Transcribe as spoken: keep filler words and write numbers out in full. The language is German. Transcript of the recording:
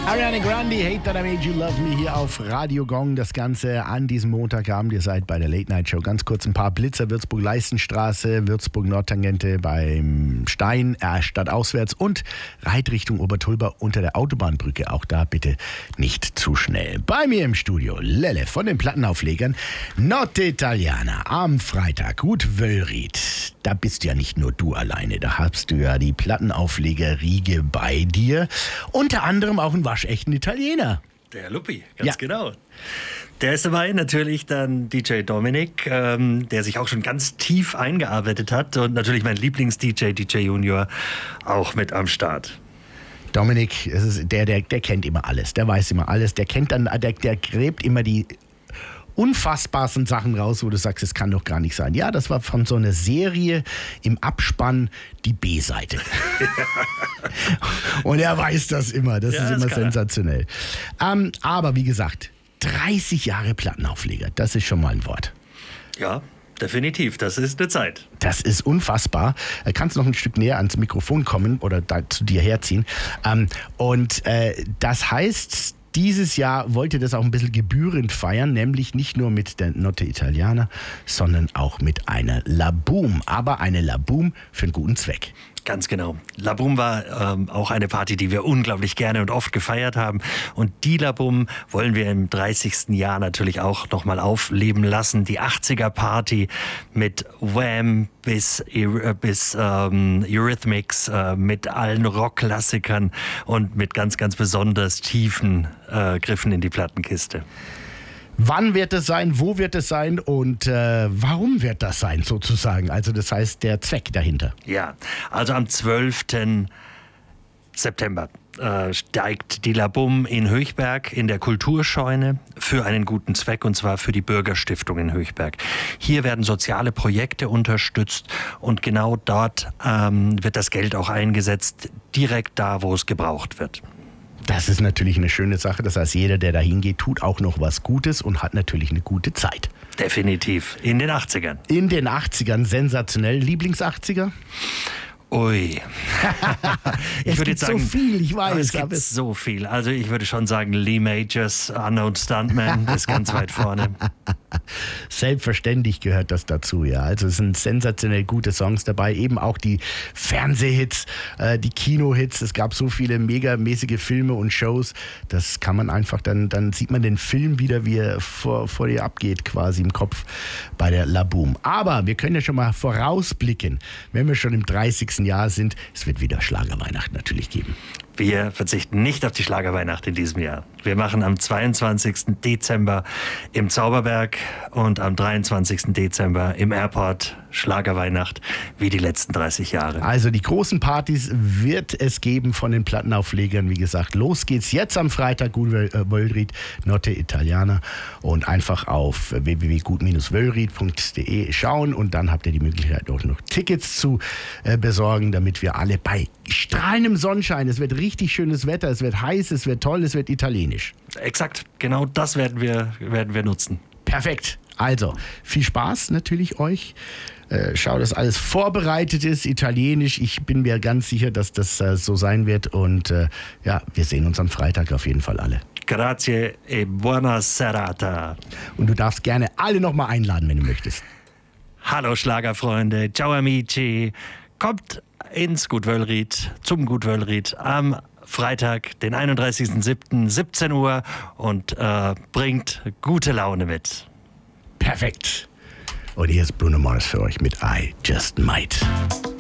Ariana Grande, Hate That I Made You Love Me hier auf Radio Gong. Das Ganze an diesem Montagabend. Ihr seid bei der Late Night Show. Ganz kurz ein paar Blitzer. Würzburg-Leistenstraße, Würzburg-Nordtangente beim Stein, äh, stadtauswärts und Reitrichtung Obertulba unter der Autobahnbrücke. Auch da bitte nicht zu schnell. Bei mir im Studio Lelle von den Plattenauflegern Notte Italiana am Freitag. Gut, Wöllried. Da bist ja nicht nur du alleine. Da hast du ja die Plattenaufleger-Riege bei dir. Unter anderem auch ein waschechten Italiener. Der Lupi, ganz ja. genau. Der ist dabei, natürlich dann D J Dominik, ähm, der sich auch schon ganz tief eingearbeitet hat. Und natürlich mein Lieblings-D J, D J Junior, auch mit am Start. Dominik, es ist der, der, der kennt immer alles. Der weiß immer alles. Der kennt dann, der, der gräbt immer die unfassbarsten Sachen raus, wo du sagst, es kann doch gar nicht sein. Ja, das war von so einer Serie im Abspann die B-Seite. Und er weiß das immer. Das ja, ist immer das sensationell. Ähm, aber wie gesagt, dreißig Jahre Plattenaufleger, das ist schon mal ein Wort. Ja, definitiv. Das ist eine Zeit. Das ist unfassbar. Kannst noch ein Stück näher ans Mikrofon kommen oder da zu dir herziehen. Ähm, und äh, das heißt, dieses Jahr wollte das auch ein bisschen gebührend feiern, nämlich nicht nur mit der Notte Italiana, sondern auch mit einer La Boom. Aber eine La Boom für einen guten Zweck. Ganz genau. La Boom war ähm, auch eine Party, die wir unglaublich gerne und oft gefeiert haben. Und die La Boom wollen wir im dreißigsten Jahr natürlich auch nochmal aufleben lassen. Die achtziger-Party mit Wham! bis, äh, bis ähm, Eurythmics, äh, mit allen Rockklassikern und mit ganz, ganz besonders tiefen äh, Griffen in die Plattenkiste. Wann wird es sein, wo wird es sein und äh, warum wird das sein sozusagen? Also das heißt der Zweck dahinter. Ja, also am zwölften September äh, steigt die La Boom in Höchberg in der Kulturscheune für einen guten Zweck, und zwar für die Bürgerstiftung in Höchberg. Hier werden soziale Projekte unterstützt und genau dort ähm, wird das Geld auch eingesetzt, direkt da, wo es gebraucht wird. Das ist natürlich eine schöne Sache. Das heißt, jeder, der da hingeht, tut auch noch was Gutes und hat natürlich eine gute Zeit. Definitiv. In den achtzigern. In den achtzigern. Sensationell. Lieblings-achtziger? Ui. es gibt sagen, so viel, ich weiß. Es gibt so viel. Also ich würde schon sagen, Lee Majors, Unknown Stuntman, ist ganz weit vorne. Selbstverständlich gehört das dazu, ja. Also es sind sensationell gute Songs dabei, eben auch die Fernsehhits, äh, die Kinohits. Es gab so viele megamäßige Filme und Shows, das kann man einfach, dann, dann sieht man den Film wieder, wie er vor, vor dir abgeht, quasi im Kopf bei der La Boom. Aber wir können ja schon mal vorausblicken, wenn wir schon im dreißigsten Jahr sind, es wird wieder Schlagerweihnacht natürlich geben. Wir verzichten nicht auf die Schlagerweihnacht in diesem Jahr. Wir machen am zweiundzwanzigsten Dezember im Zauberberg und am dreiundzwanzigsten Dezember im Airport Schlagerweihnacht wie die letzten dreißig Jahre. Also die großen Partys wird es geben von den Plattenauflegern. Wie gesagt, los geht's jetzt am Freitag, Gut Wöllried, Notte Italiana, und einfach auf w w w punkt gut wöllried punkt d e schauen und dann habt ihr die Möglichkeit auch noch Tickets zu äh, besorgen, damit wir alle bei strahlendem Sonnenschein, es wird richtig schönes Wetter, es wird heiß, es wird toll, es wird italienisch. Exakt, genau das werden wir, werden wir nutzen. Perfekt. Also, viel Spaß natürlich euch. Äh, schau, dass alles vorbereitet ist, italienisch. Ich bin mir ganz sicher, dass das äh, so sein wird. Und äh, ja, wir sehen uns am Freitag auf jeden Fall alle. Grazie e buona serata. Und du darfst gerne alle nochmal einladen, wenn du möchtest. Hallo Schlagerfreunde, ciao amici. Kommt ins Gut Wöllried, zum Gut Wöllried am Freitag, den einunddreißigsten siebten siebzehn Uhr und äh, bringt gute Laune mit. Perfekt. Und hier ist Bruno Mars für euch mit I Just Might.